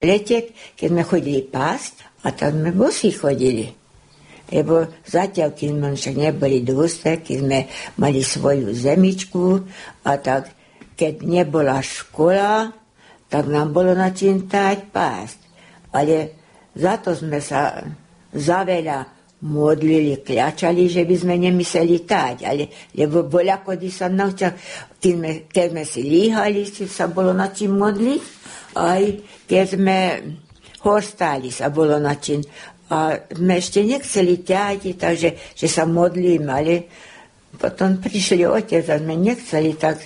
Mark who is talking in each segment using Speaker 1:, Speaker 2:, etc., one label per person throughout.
Speaker 1: letek, keď sme chodili pásť, a tam sme bosí chodili. Lebo zatiaľ, keď sme však neboli dôstre, keď sme mali svoju zemičku, a tak, keď nebola škola, tak nám bolo na čím táť pásť. Ale za to sme sa zaveľa modlili, kľačali, že by sme nemysleli táť. Lebo bola, kedy sa naučil, keď sme si líhali, sa bolo na čím modliť, aj keď sme hostali, sa bolo na čím. A sme ešte nechceli ťať, takže že sa modlím, ale potom prišli otec a sme nechceli, tak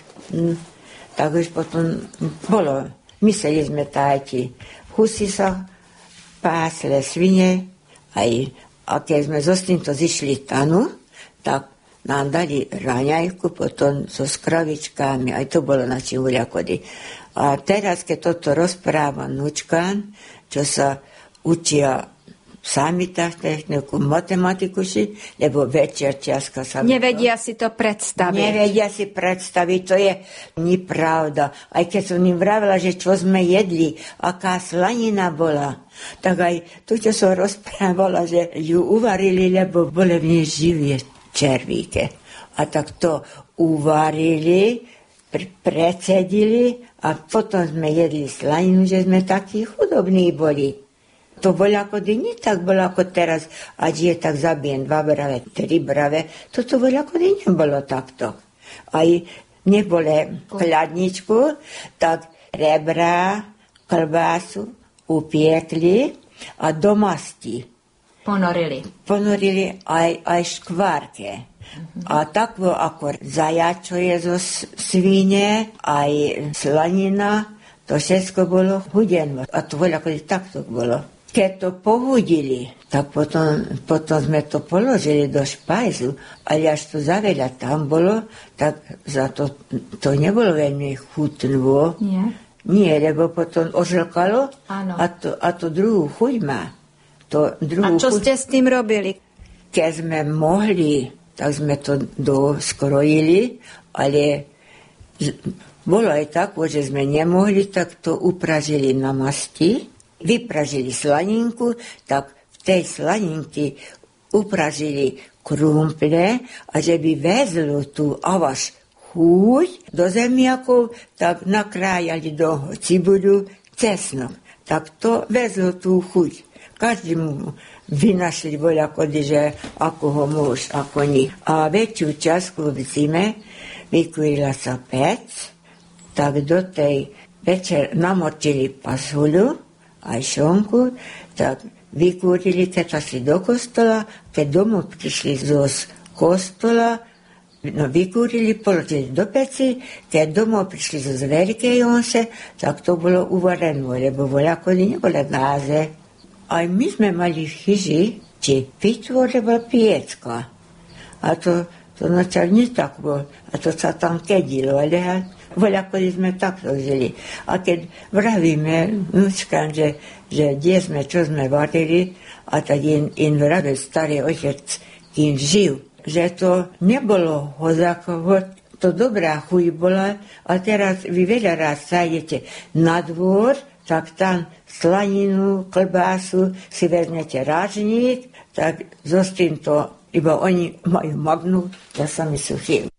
Speaker 1: už potom bolo. Mysleli sme táti. Husy sa pásle, svine, a keď sme so týmto zišli tanu, tak nám dali raňajku, potom so skravičkami, aj to bolo na čím uľakody. A teraz, keď toto rozpráva nučkán, čo sa učia sami techniku, matematiku si, lebo večer čiaska sa...
Speaker 2: Nevedia si to predstaviť.
Speaker 1: Nevedia si predstaviť, to je nepravda. Aj keď som im vravila, že čo sme jedli, aká slanina bola, tak aj tu, čo som rozprávala, že ju uvarili, lebo boli v nej živie červíke. A tak to uvarili, precedili a potom sme jedli slaninu, že sme takí chudobní boli. To bolo ako nie tak bolo ako teraz, a je tak zabijem 2 brave, 3 brave. Toto bolo ako nebolo takto. Aj nebolo chladničku, tak rebra, klbásu upiekli a do masti ponorili aj škvárke. A tak bolo ako zajačo je zo svine, aj slanina, to všetko bolo hudeno. A to bolo ako takto bolo. Keď to pohudili, tak potom sme to položili do špajzu, ale až to zaveľa tam bolo, tak za to nebolo veľmi chutno. Nie, lebo potom ožlkalo a to druhú chuť má.
Speaker 2: A čo ste s tým robili?
Speaker 1: Keď sme mohli, tak sme to doskrojili, ale bolo aj tak, že sme nemohli, tak to upražili na masti, vypražili slaninku, tak v tej slaninky upražili krumple a že by vezlo tú avaš chuť do zemiakov, tak nakrájali do cibuľu cesnok. Tak to vezlo tú chuť. Každý mu vynašli voľakody, že ako ho môž, ako nie. A väčšiu časku v zime vykúrila sa pec, tak do tej večer namočili pasuľu, aj šonku, tak vykúrili, keď šli do kostola, keď domov prišli z kostola, vykúrili, položili do peci, keď domov prišli zo Veľkej Jonše, tak to bolo uvarené, lebo voľakody nebola náze. Aj my sme mali v chyži, či vytvorila piecka. A to načal nie tak bolo, a to sa tam kedilo, ale voľakody sme takto žili. A keď vravíme vnúčkám, že kde sme, čo sme varili, a tak in vravil starý otec, kým žil, že to nebolo hozakovo, to dobrá chuť bola, a teraz vy veľa raz sajdete na dvor, tak tam slaninu, klbásu si vezmete rážnik, tak zostím to, iba oni majú magnu, ja sami suchý.